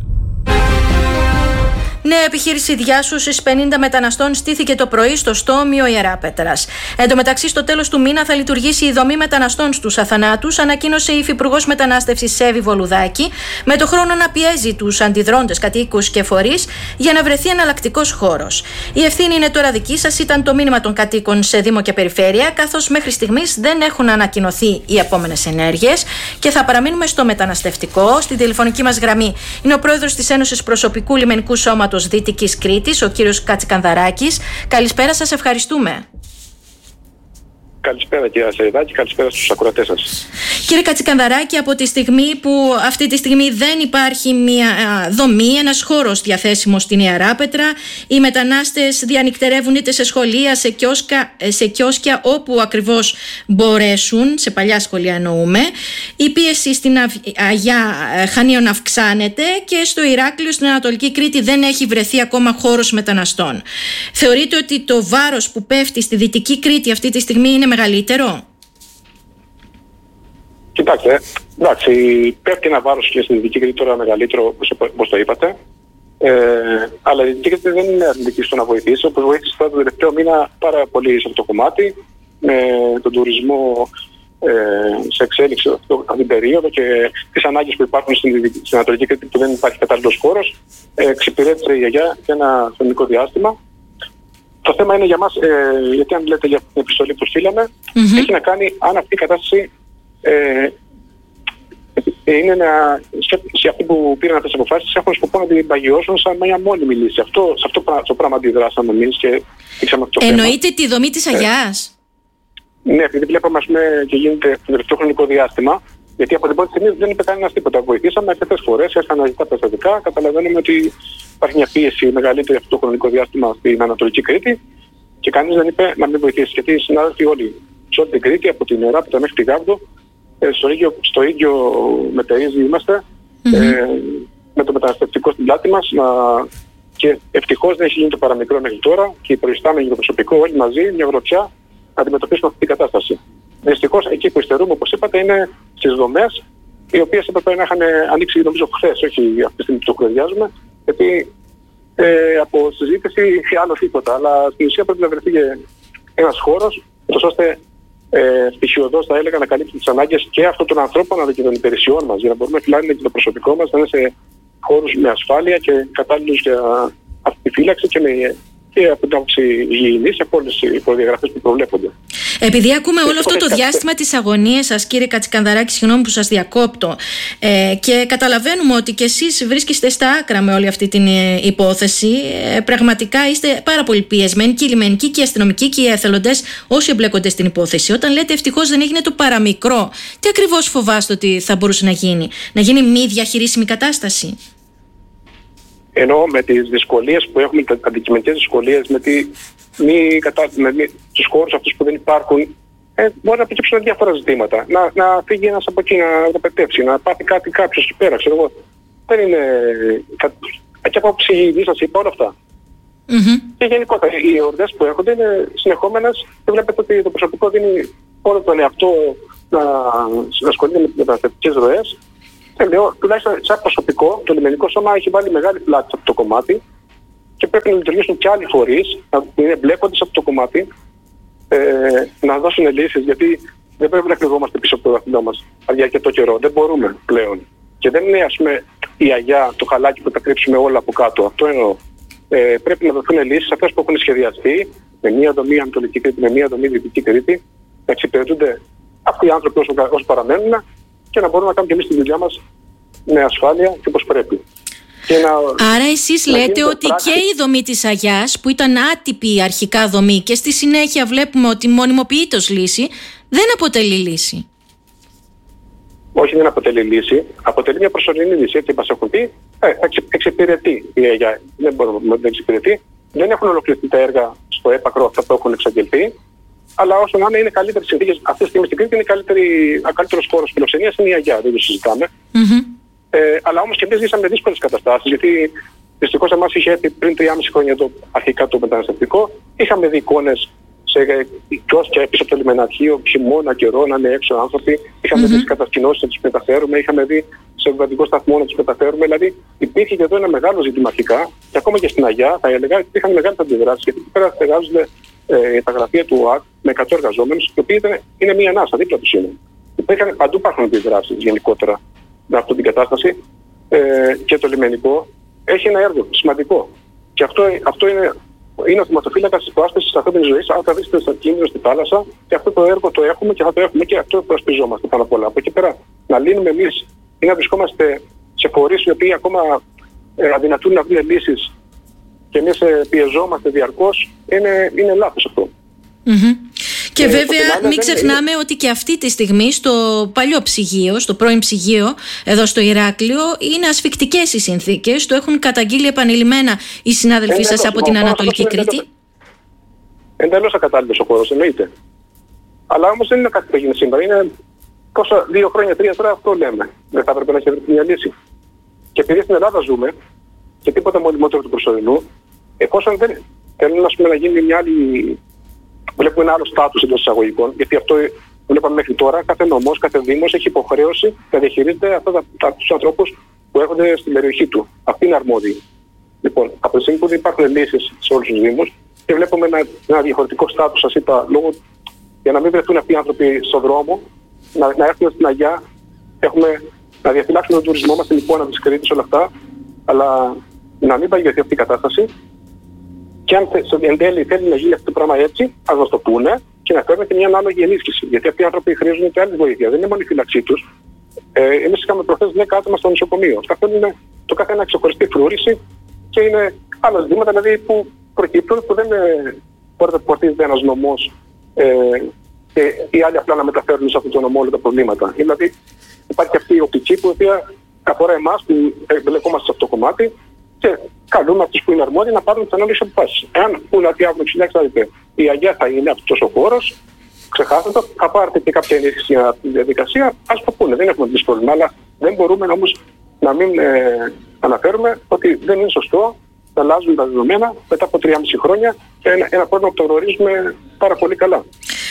Νέα επιχείρηση διάσωσης πενήντα μεταναστών στήθηκε το πρωί στο στόμιο Ιεράπετρας. Εν τω μεταξύ, στο τέλος του μήνα θα λειτουργήσει η δομή μεταναστών στους Αθανάτους, ανακοίνωσε η Υφυπουργός Μετανάστευσης Εύη Βολουδάκη, με το χρόνο να πιέζει τους αντιδρόντες κατοίκους και φορείς για να βρεθεί εναλλακτικός χώρος. Η ευθύνη είναι τώρα δική σας, ήταν το μήνυμα των κατοίκων σε Δήμο και Περιφέρεια, καθώς μέχρι στιγμής δεν έχουν ανακοινωθεί οι επόμενες ενέργειες και θα παραμείνουμε στο μεταναστευτικό. Στην τηλεφωνική μας γραμμή είναι ο πρόεδρος της Ένωσης Προσωπικού Λιμενικού Σώματος Δυτικής Κρήτης, ο κύριος Κατσικανδαράκης. Καλησπέρα σας, ευχαριστούμε. Καλησπέρα κύριε Σεριδάκη, καλησπέρα στους ακροατές σας. Κύριε Κατσικανδαράκη, από τη στιγμή που αυτή τη στιγμή δεν υπάρχει μια δομή, ένας χώρος διαθέσιμος στην Ιεράπετρα, οι μετανάστες διανυκτερεύουν είτε σε σχολεία, σε κιόσκα, σε κιόσκια, όπου ακριβώς μπορέσουν, σε παλιά σχολεία εννοούμε. Η πίεση στην Αγιά Χανίων αυξάνεται και στο Ηράκλειο, στην Ανατολική Κρήτη, δεν έχει βρεθεί ακόμα χώρος μεταναστών. Θεωρείτε ότι το βάρος που πέφτει στη Δυτική Κρήτη αυτή τη στιγμή είναι μεγαλύτερο? Κοιτάξτε, εντάξει, πέφτει ένα βάρος και στη Δυτική Κρήτη τώρα μεγαλύτερο, όπως το είπατε. Ε, αλλά η Δυτική Κρήτη δεν είναι αρνητική στο να βοηθήσει, όπως βοήθησε τώρα το τελευταίο μήνα πάρα πολύ σε αυτό το κομμάτι, με τον τουρισμό ε, σε εξέλιξη αυτό, αυτή την περίοδο και τις ανάγκες που υπάρχουν στην, στην Ανατολική Κρήτη που δεν υπάρχει κατάλληλος χώρος. Ε, εξυπηρέτησε η γιαγιά για ένα χρονικό διάστημα. Το θέμα είναι για μας, ε, γιατί αν λέτε για την επιστολή που στείλαμε, mm-hmm. έχει να κάνει αν αυτή η κατάσταση ε, είναι να, σε, σε αυτοί που πήραν αυτές τις αποφάσεις έχουν σκοπό να την παγιώσουν σαν μια μόνιμη λύση. Αυτό, σε αυτό το πράγμα αντιδράσαμε εμείς και δείξαμε αυτό το θέμα. Εννοείται τη δομή της Αγιάς? Ε, ναι, επειδή βλέπαμε ας πούμε, και γίνεται το τελευταίο χρονικό διάστημα, γιατί από την πρώτη στιγμή δεν είπε κανένας τίποτα. Βοηθήσαμε αρκετές φορές, έρχαν αναζητά περιστατικά. Καταλαβαίνουμε ότι υπάρχει μια πίεση μεγαλύτερη αυτό το χρονικό διάστημα στην Ανατολική Κρήτη και κανείς δεν είπε να μην βοηθήσει. Γιατί οι συνάδελφοι όλοι σε όλη την Κρήτη, από την Ιεράπετρα μέχρι τη Γάβδο, στο ίδιο, στο ίδιο μετερίζει είμαστε, mm-hmm. ε, με το μεταναστευτικό στην πλάτη μας. Να... Και ευτυχώς δεν έχει γίνει το παραμικρό μέχρι τώρα και οι προϊστάμενοι το προσωπικό όλοι μαζί, μια γροθιά, να αντιμετωπίσουμε αυτή την κατάσταση. Δυστυχώς εκεί που υστερούμε, όπως είπατε, είναι στις δομές οι οποίες έπρεπε να είχαν ανοίξει νομίζω χθες, όχι αυτή τη στιγμή που το κουβεντιάζουμε, γιατί ε, από συζήτηση ή άλλο τίποτα. Αλλά στην ουσία πρέπει να βρεθεί ένας χώρος, ώστε ε, στοιχειοδός θα έλεγα να καλύψει τις ανάγκες και αυτών των ανθρώπων αλλά και των υπηρεσιών μας, για να μπορούμε να φυλάνε και το προσωπικό μας να είναι σε χώρους με ασφάλεια και κατάλληλους για αυτή τη φύλαξη και, με, και από την άποψη υγιεινής από όλες οι προδιαγραφές που προβλέπονται. Επειδή ακούμε όλο αυτό το διάστημα της αγωνίας σας, κύριε Κατσικανδαράκη, συγγνώμη που σας διακόπτω, ε, και καταλαβαίνουμε ότι και εσείς βρίσκεστε στα άκρα με όλη αυτή την ε, υπόθεση, ε, πραγματικά είστε πάρα πολύ πιεσμένοι και οι λιμενικοί και οι αστυνομικοί και οι εθελοντές, όσοι εμπλέκονται στην υπόθεση. Όταν λέτε ευτυχώς δεν έγινε το παραμικρό, τι ακριβώς φοβάστε ότι θα μπορούσε να γίνει? Να γίνει μη διαχειρίσιμη κατάσταση? Ενώ με τις δυσκολίες που έχουμε, τις αντικειμενικές δυσκολίες, με, τη, μη, κατά, με μη, τους χώρους αυτούς που δεν υπάρχουν, ε, μπορεί να προκύψουν διάφορα ζητήματα. Να, να φύγει ένας από εκεί, να ροπετεύσει, να πάθει κάτι κάποιος εκεί πέρα, ξέρω εγώ. Δεν είναι... Και από ψυχή σας είπα όλα αυτά. Mm-hmm. Και γενικότερα οι εορτές που έρχονται είναι συνεχόμενες και βλέπετε ότι το προσωπικό δίνει όλο τον εαυτό να, να ασχολείται με τις μεταναστευτικές ροές. Και λέω, τουλάχιστον σαν προσωπικό, το λιμενικό σώμα έχει βάλει μεγάλη πλάτη σε αυτό το κομμάτι και πρέπει να λειτουργήσουν και άλλοι φορείς, να εμπλέκονται σε αυτό το κομμάτι, ε, να δώσουν λύσεις, γιατί δεν πρέπει να κρυβόμαστε πίσω από το δαχτυλό μας για αρκετό καιρό. Δεν μπορούμε πλέον. Και δεν είναι, ας πούμε, η αγιά, το χαλάκι που θα κρύψουμε όλα από κάτω. Αυτό εννοώ. Ε, πρέπει να δοθούν λύσεις αυτές που έχουν σχεδιαστεί με μία δομή Ανατολική Κρήτη, με μία δομή Δυτική Κρήτη, να εξυπηρετούνται αυτοί οι άνθρωποι όσο, όσο παραμένουν και να μπορούμε να κάνουμε και εμείς τη δουλειά μας με ασφάλεια και όπως πρέπει. Και να, Άρα εσείς λέτε ότι πράξη... και η δομή της Αγιάς, που ήταν άτυπη αρχικά δομή και στη συνέχεια βλέπουμε ότι μονιμοποιείται ως λύση, δεν αποτελεί λύση. Όχι, δεν αποτελεί λύση. Αποτελεί μια προσωρινή λύση. Έτσι μας έχουν πει, ε, θα εξυπηρετεί η Αγιά. Δεν μπορούμε να την εξυπηρετεί. Δεν έχουν ολοκληρωθεί τα έργα στο έπακρο αυτά που έχουν εξαγγελθεί. Αλλά όσο να είναι, είναι καλύτερες συνθήκες. Αυτή τη στιγμή στην Κρήτη είναι ο καλύτερος χώρος φιλοξενίας είναι η Αγιά, δεν το συζητάμε. Mm-hmm. Ε, αλλά όμως και εμείς ζήσαμε δύσκολες καταστάσεις, γιατί δυστυχώς εμάς είχε έρθει πριν τρία και μισό χρόνια το, αρχικά το μεταναστευτικό. Είχαμε δει εικόνες σε κιόσκια πίσω από το λιμεναρχείο, χειμώνα, καιρό, να είναι έξω άνθρωποι. Είχαμε mm-hmm. δει σε κατασκηνώσεις να τους μεταφέρουμε, είχαμε δει σε εμβατικό σταθμό να τους μεταφέρουμε. Δηλαδή υπήρχε και εδώ ένα μεγάλο ζήτημα αρχικά, και ακόμα και στην Αγιά θα έλεγα ότι είχαν μεγάλες αντιδράσεις, γιατί εκεί πέρα εργάζονται ε, τα γραφεία του ΟΑΚ με εκατό εργαζόμενους, οι οποίοι είναι μία ανάσα, δίπλα τους είναι. Υπήρχαν, παντού υπάρχουν αντιδράσεις γενικότερα με αυτή την κατάσταση, ε, και το λιμενικό έχει ένα έργο σημαντικό. Και αυτό, αυτό είναι, είναι ο θεματοφύλακας της προάσπισης της ανθρώπινης ζωής. Αν θα βρίσκεται στο κίνδυνο στη θάλασσα, και αυτό το έργο το έχουμε και θα το έχουμε και αυτό προασπιζόμαστε πάνω απ' όλα. Από εκεί πέρα να λύνουμε εμείς ή να βρισκόμαστε σε φορείς οι οποίοι ακόμα ε, αδυνατούν να βρουν λύσεις και εμείς ε, πιεζόμαστε διαρκώς, είναι, είναι λάθος αυτό. Mm-hmm. Και ε, βέβαια μην ξεχνάμε είναι... ότι και αυτή τη στιγμή στο παλιό ψυγείο, στο πρώην ψυγείο εδώ στο Ηράκλειο, είναι ασφικτικές οι συνθήκες. Το έχουν καταγγείλει επανειλημμένα οι συνάδελφοί ε, σας από την Ανατολική Κρήτη. Εντελώς ακατάλληλος ο χώρος, εννοείται. Αλλά όμως δεν είναι κάτι που έγινε σήμερα. Είναι πόσα, δύο χρόνια, τρία τώρα αυτό λέμε. Δεν θα έπρεπε να έχει βρει μια λύση. Και επειδή στην Ελλάδα ζούμε και τίποτα μόνιμότερο του προσωρινού, εφόσον δεν θέλουν πούμε, να γίνει μια άλλη. Βλέπουμε ένα άλλο στάτους εντός εισαγωγικών, γιατί αυτό βλέπαμε μέχρι τώρα. Κάθε νομός, κάθε δήμος έχει υποχρέωση να διαχειρίζεται αυτά τους ανθρώπους που έρχονται στην περιοχή του. Αυτοί είναι αρμόδιοι. Λοιπόν, από τη στιγμή που δεν υπάρχουν λύσεις σε όλους τους δήμους και βλέπουμε ένα, ένα διαφορετικό στάτους, σας είπα, λόγω, για να μην βρεθούν αυτοί οι άνθρωποι στον δρόμο, να, να έρθουν στην Αγιά, έχουμε να διαφυλάξουμε τον τουρισμό μας, την εικόνα της Κρήτης, όλα αυτά, αλλά να μην παγιωθεί αυτή η κατάσταση. Και αν εν τέλει θέλει να γίνει αυτό το πράγμα έτσι, ας μας το πούνε και να φέρουν και μια ανάλογη ενίσχυση. Γιατί αυτοί οι άνθρωποι χρήζουν και άλλη βοήθεια. Δεν είναι μόνο η φύλαξή τους. Ε, εμείς είχαμε προχθές δέκα άτομα στο νοσοκομείο. Αυτό είναι το κάθε ένα ξεχωριστή φρούρηση και είναι άλλα ζητήματα δηλαδή, που προκύπτουν που δεν πορτίζεται ένας νομός ε, και οι άλλοι απλά να μεταφέρουν σε αυτό το νομό όλα τα προβλήματα. Δηλαδή υπάρχει αυτή η οπτική που αφορά εμάς που εμπλεκόμαστε σε αυτό το κομμάτι. Και καλούμε αυτούς που είναι αρμόδιοι να πάρουν τις ανάλογες αποφάσεις. Εάν πούνε ότι αύριο ξυλιάξτε, η Αγιά θα είναι αυτός ο χώρος, ξεχάστε το, θα πάρετε και κάποια ενίσχυση για τη διαδικασία, ας το πούνε, δεν έχουμε δυσκολία. Αλλά δεν μπορούμε όμως να μην ε, αναφέρουμε ότι δεν είναι σωστό να αλλάζουν τα δεδομένα μετά από τρία και μισό χρόνια και ένα, ένα πρόβλημα που το γνωρίζουμε πάρα πολύ καλά.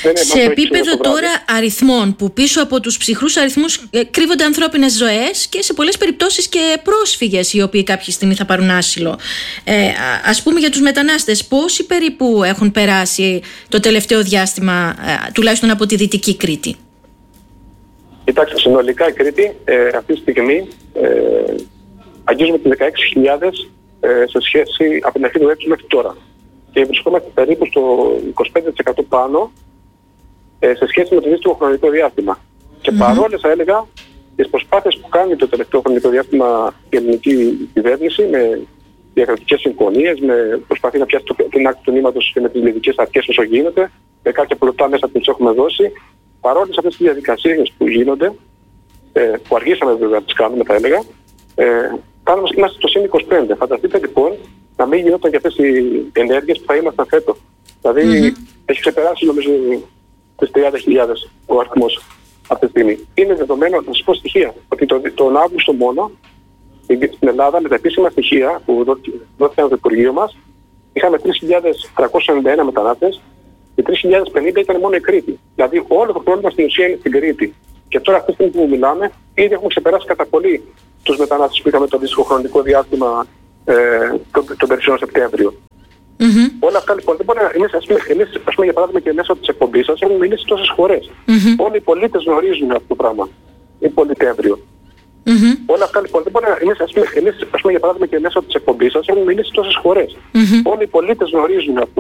Ναι, ναι, σε επίπεδο τώρα αριθμών, που πίσω από τους ψυχρούς αριθμούς ε, κρύβονται ανθρώπινες ζωές και σε πολλές περιπτώσεις και πρόσφυγες οι οποίοι κάποια στιγμή θα πάρουν άσυλο. Ε, ας πούμε για τους μετανάστες, πόσοι περίπου έχουν περάσει το τελευταίο διάστημα, ε, τουλάχιστον από τη Δυτική Κρήτη? Κοιτάξτε, συνολικά η Κρήτη ε, αυτή τη στιγμή ε, αγγίζουμε τις δεκαέξι χιλιάδες ε, σε σχέση από την αρχή του έτους μέχρι τώρα. Και βρισκόμαστε περίπου στο είκοσι πέντε τοις εκατό πάνω ε, σε σχέση με το δύστιχο χρονικό διάστημα. Και mm-hmm. παρόλες, θα έλεγα, τις προσπάθειες που κάνει το τελευταίο χρονικό διάστημα η ελληνική κυβέρνηση με διακρατικές συμφωνίες, με προσπαθεί να πιάσει την άκρη του νήματος και με τις λιβικές αρχές όσο γίνεται, με κάποια πλωτά μέσα που τους έχουμε δώσει. Παρόλες αυτές τις διαδικασίες που γίνονται, ε, που αργήσαμε βέβαια να τις κάνουμε, θα έλεγα, ε, κάνουμε, είμαστε στο συν είκοσι πέντε. Φανταστείτε λοιπόν να μην γινόταν για αυτές οι ενέργειες που θα ήμασταν φέτος. Δηλαδή mm-hmm. έχει ξεπεράσει νομίζω τις τριάντα χιλιάδες ο αριθμός αυτή τη στιγμή. Είναι δεδομένο, να σας πω στοιχεία, ότι το, τον Αύγουστο μόνο στην Ελλάδα με τα επίσημα στοιχεία που δόθηκαν στο Υπουργείο μας είχαμε τρεις χιλιάδες τριακόσιους ενενήντα ένα μετανάστες και τρεις χιλιάδες πενήντα ήταν μόνο η Κρήτη. Δηλαδή όλο το πρόβλημα στην ουσία είναι στην Κρήτη. Και τώρα αυτή τη στιγμή που μιλάμε, ήδη έχουμε ξεπεράσει κατά πολύ τους μετανάστες που είχαμε το αντίστοιχο χρονικό διάστημα ε, τον, τον περσινό Σεπτέμβριο. Mm-hmm. Όλα αυτά λοιπόν δεν μπορεί να. Εμείς, ας πούμε, εμείς, ας πούμε, για παράδειγμα και μέσω της εκπομπής σας έχουμε μιλήσει τόσες φορές. Mm-hmm. Όλοι οι πολίτες γνωρίζουν αυτό το πράγμα. Είναι πολιτεύριο. Mm-hmm. Όλα αυτά λοιπόν δεν μπορεί να. Εμείς, ας πούμε, εμείς, ας πούμε, για παράδειγμα και μέσω της εκπομπής σας έχουμε μιλήσει τόσες φορές. Mm-hmm. Όλοι οι πολίτες γνωρίζουν αυτό.